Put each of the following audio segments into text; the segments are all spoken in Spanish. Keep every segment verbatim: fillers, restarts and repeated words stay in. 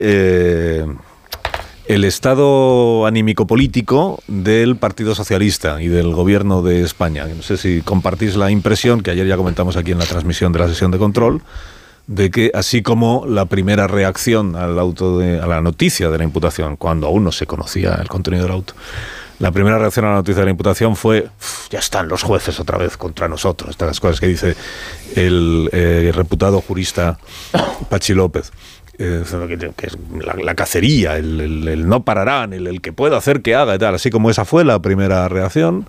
eh, el estado anímico-político del Partido Socialista y del Gobierno de España. No sé si compartís la impresión, que ayer ya comentamos aquí en la transmisión de la sesión de control, de que así como la primera reacción al auto de, a la noticia de la imputación, cuando aún no se conocía el contenido del auto, la primera reacción a la noticia de la imputación fue: ya están los jueces otra vez contra nosotros. Estas cosas que dice el eh, reputado jurista Pachi López. Eh, que es la, la cacería, el, el, el no pararán, el, el que pueda hacer que haga y tal. Así como esa fue la primera reacción,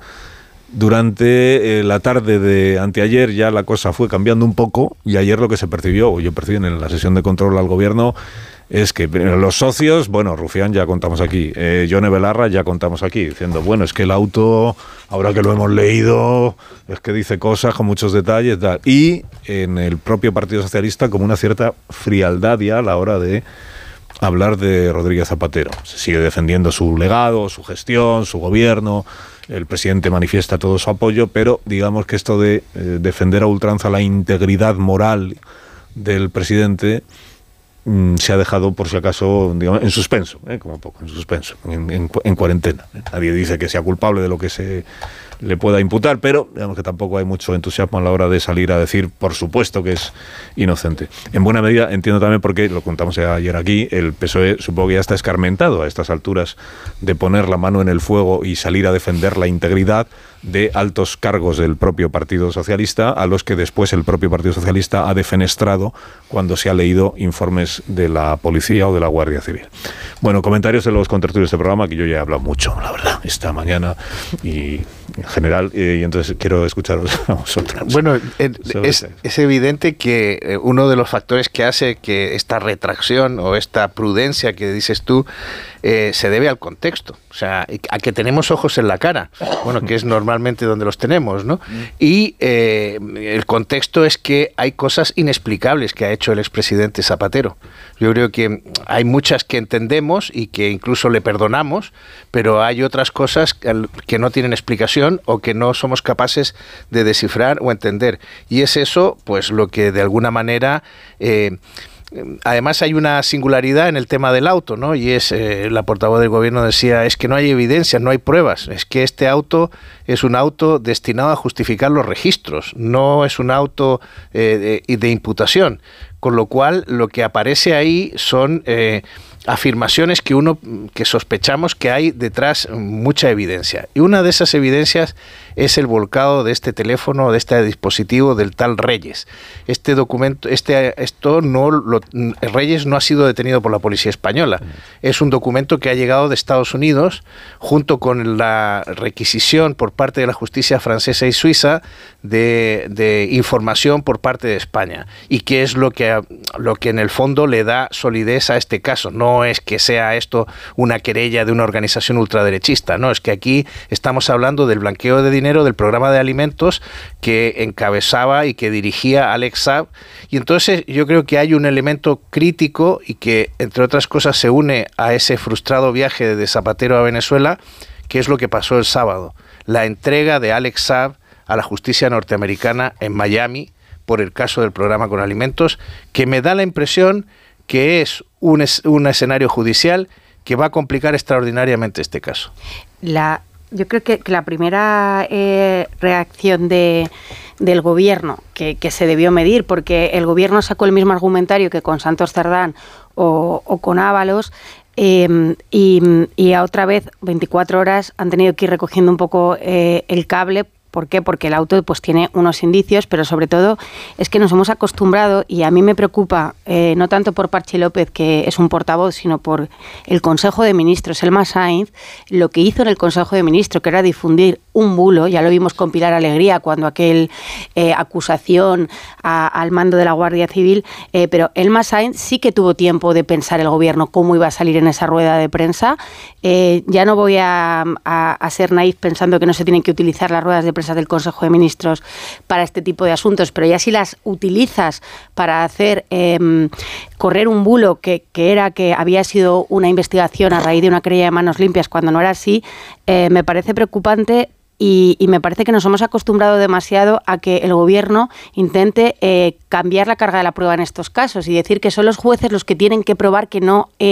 durante eh, la tarde de anteayer ya la cosa fue cambiando un poco, y ayer lo que se percibió, o yo percibí en la sesión de control al gobierno, es que los socios, bueno, Rufián ya contamos aquí, eh, Yone Belarra ya contamos aquí, diciendo, bueno, es que el auto, ahora que lo hemos leído, es que dice cosas con muchos detalles, tal. Y en el propio Partido Socialista como una cierta frialdad ya a la hora de hablar de Rodríguez Zapatero. Se sigue defendiendo su legado, su gestión, su gobierno, el presidente manifiesta todo su apoyo, pero digamos que esto de eh, defender a ultranza la integridad moral del presidente se ha dejado, por si acaso, digamos, en suspenso, ¿eh? como poco, en suspenso, en, en, en cuarentena. ¿eh? Nadie dice que sea culpable de lo que se le pueda imputar, pero digamos que tampoco hay mucho entusiasmo a la hora de salir a decir, por supuesto, que es inocente. En buena medida entiendo también, porque lo contamos ayer aquí, el P S O E supongo que ya está escarmentado a estas alturas de poner la mano en el fuego y salir a defender la integridad de altos cargos del propio Partido Socialista, a los que después el propio Partido Socialista ha defenestrado cuando se ha leído informes de la Policía o de la Guardia Civil. Bueno, comentarios de los contertulios de este programa, que yo ya he hablado mucho, la verdad, esta mañana y en general, eh, y entonces quiero escucharos a vosotros. Bueno, es, es evidente que uno de los factores que hace que esta retracción o esta prudencia que dices tú eh, se debe al contexto, o sea, a que tenemos ojos en la cara, bueno, que es normalmente donde los tenemos, ¿no? Y eh, el contexto es que hay cosas inexplicables que ha hecho el expresidente Zapatero. Yo creo que hay muchas que entendemos y que incluso le perdonamos, pero hay otras cosas que no tienen explicación o que no somos capaces de descifrar o entender. Y es eso, pues, lo que de alguna manera... Eh, Además hay una singularidad en el tema del auto, ¿no? Y es, eh, la portavoz del gobierno decía, es que no hay evidencia, no hay pruebas, es que este auto es un auto destinado a justificar los registros, no es un auto eh, de, de imputación, con lo cual lo que aparece ahí son eh, afirmaciones que uno, que sospechamos que hay detrás mucha evidencia. Y una de esas evidencias es el volcado de este teléfono, de este dispositivo del tal Reyes. Este documento, este, esto no lo, Reyes no ha sido detenido por la policía española. Es un documento que ha llegado de Estados Unidos junto con la requisición por parte de la justicia francesa y suiza de, de información por parte de España. Y que es lo que, lo que en el fondo le da solidez a este caso. No es que sea esto una querella de una organización ultraderechista, no, es que aquí estamos hablando del blanqueo de dinero del programa de alimentos que encabezaba y que dirigía Alex Saab, y entonces yo creo que hay un elemento crítico y que entre otras cosas se une a ese frustrado viaje de Zapatero a Venezuela, que es lo que pasó el sábado, la entrega de Alex Saab a la justicia norteamericana en Miami por el caso del programa con alimentos, que me da la impresión que es un, es, un escenario judicial que va a complicar extraordinariamente este caso. La Yo creo que, que la primera eh, reacción de, del gobierno, que, que se debió medir, porque el gobierno sacó el mismo argumentario que con Santos Cerdán o, o con Ábalos, eh, y, y a otra vez, veinticuatro horas, han tenido que ir recogiendo un poco eh, el cable. ¿Por qué? Porque el auto pues tiene unos indicios, pero sobre todo es que nos hemos acostumbrado, y a mí me preocupa, eh, no tanto por Pachi López, que es un portavoz, sino por el Consejo de Ministros, Elma Sainz, lo que hizo en el Consejo de Ministros, que era difundir un bulo, ya lo vimos con Pilar Alegría, cuando aquel eh, acusación a, al mando de la Guardia Civil, eh, pero Elma Sainz sí que tuvo tiempo de pensar el gobierno cómo iba a salir en esa rueda de prensa. Eh, ya no voy a, a, a ser naif pensando que no se tienen que utilizar las ruedas de prensa del Consejo de Ministros para este tipo de asuntos, pero ya si las utilizas para hacer eh, correr un bulo que, que era que había sido una investigación a raíz de una querella de manos limpias cuando no era así, eh, me parece preocupante. y, y me parece que nos hemos acostumbrado demasiado a que el gobierno intente eh, cambiar la carga de la prueba en estos casos y decir que son los jueces los que tienen que probar que no